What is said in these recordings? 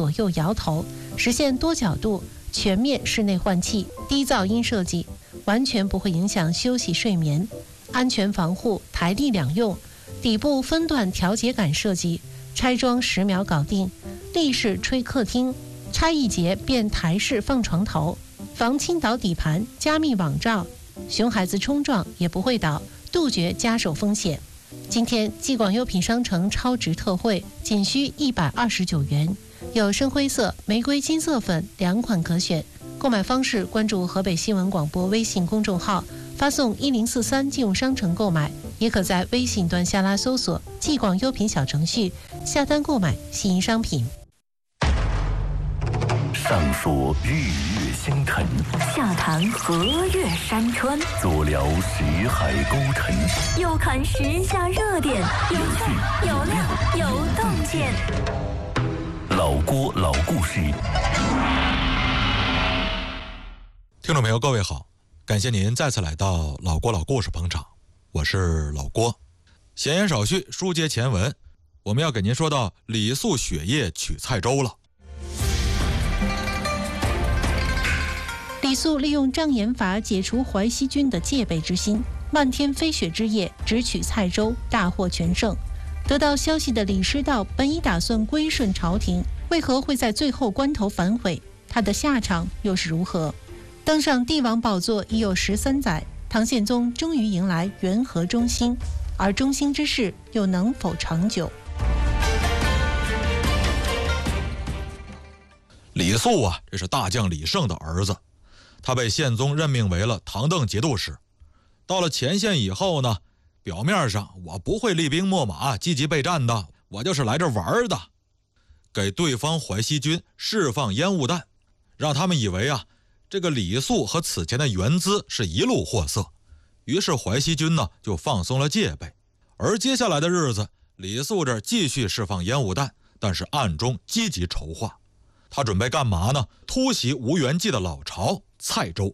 左右摇头，实现多角度、全面室内换气、低噪音设计，完全不会影响休息睡眠。安全防护，台立两用，底部分段调节杆设计，拆装10秒搞定。立式吹客厅，拆一节变台式放床头，防倾倒底盘，加密网罩，熊孩子冲撞也不会倒，杜绝夹手风险。今天继广优品商城超值特惠，仅需129元，有深灰色、玫瑰金色粉2款可选。购买方式关注河北新闻广播微信公众号，发送1043进入商城购买，也可在微信端下拉搜索继广优品小程序下单购买心仪商品。 上说日月星辰， 下谈河岳山川， 左聊识海沟沉， 右看时下热点，有趣有料有洞见。 老郭老故事。 听众朋友，各位好，感谢您再次来到老郭老故事捧场，我是老郭。闲言少叙，书接前文，我们要给您说到李肃雪夜取蔡州了。 李肃利用障眼法解除淮西军的戒备之心，漫天飞雪之夜直取蔡州，大获全胜。得到消息的李师道本已打算归顺朝廷，为何会在最后关头反悔？他的下场又是如何？登上帝王宝座已有13载，唐宪宗终于迎来元和中兴，而中兴之事又能否长久？ 李肃啊，这是大将李胜的儿子，他被宪宗任命为了唐邓节度使。到了前线以后呢，表面上我不会厉兵秣马、积极备战的，我就是来这玩的，给对方淮西军释放烟雾弹，让他们以为啊，这个李肃和此前的袁资是一路货色。于是淮西军呢就放松了戒备。而接下来的日子，李肃这继续释放烟雾弹，但是暗中积极筹划。他准备干嘛呢？突袭吴元济的老巢蔡州。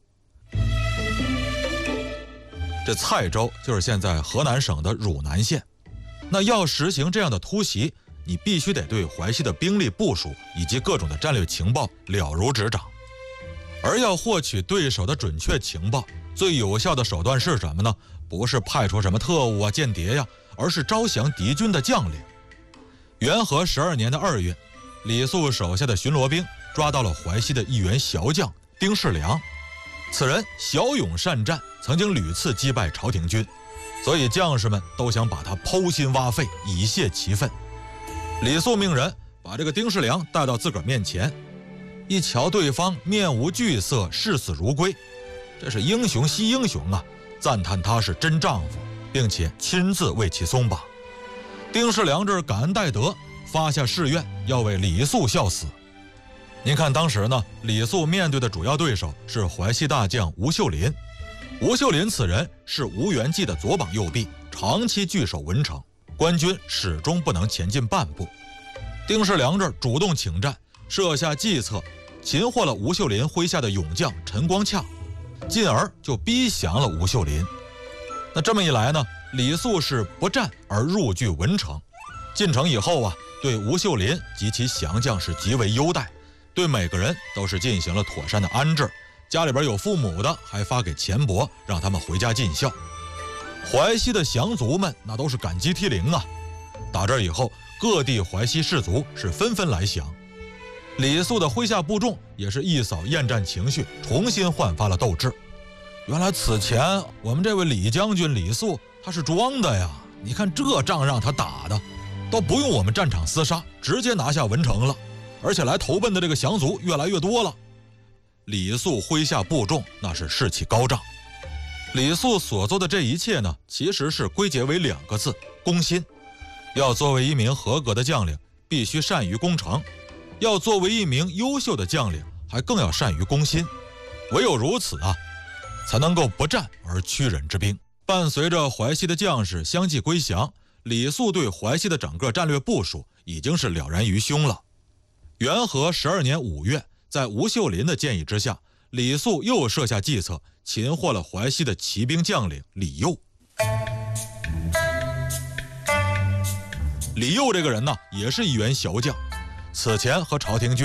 这蔡州就是现在河南省的汝南县。那要实行这样的突袭，你必须得对淮西的兵力部署以及各种的战略情报了如指掌。而要获取对手的准确情报，最有效的手段是什么呢？不是派出什么特务啊、间谍呀，而是招降敌军的将领。元和12年的2月，李肃手下的巡逻兵抓到了淮西的一员骁将丁世良。此人骁勇善战，曾经屡次击败朝廷军，所以将士们都想把他剖心挖肺，以泄其愤。李肃命人把这个丁世良带到自个儿面前，一瞧对方面无惧色，视死如归，这是英雄惜英雄啊，赞叹他是真丈夫，并且亲自为其松绑。丁世良这感恩戴德，发下誓愿要为李肃效死。您看当时呢，李肃面对的主要对手是淮西大将吴秀林。吴秀林此人是吴元济的左膀右臂，长期据守文城，官军始终不能前进半步。丁世良这主动请战，设下计策，擒获了吴秀林麾下的勇将陈光洽，进而就逼降了吴秀林。那这么一来呢，李肃是不战而入据文城。进城以后啊，对吴秀林及其降将是极为优待，对每个人都是进行了妥善的安置，家里边有父母的还发给钱帛，让他们回家尽孝。淮西的降卒们那都是感激涕零啊。打这以后，各地淮西士卒是纷纷来降。李肃的麾下部众也是一扫厌战情绪，重新焕发了斗志。原来此前我们这位李将军李肃他是装的呀，你看这仗让他打的，都不用我们战场厮杀，直接拿下文城了，而且来投奔的这个降卒越来越多了。李肃麾下部众那是士气高涨。李肃所做的这一切呢，其实是归结为2个字：攻心。要作为一名合格的将领，必须善于攻城；要作为一名优秀的将领，还更要善于攻心。唯有如此啊，才能够不战而屈人之兵。伴随着淮西的将士相继归降，李肃对淮西的整个战略部署已经是了然于胸了。元和12年5月，在吴秀林的建议之下，李肃又设下计策，擒获了淮西的骑兵将领李佑。李佑这个人呢，也是一员骁将，此前和朝廷军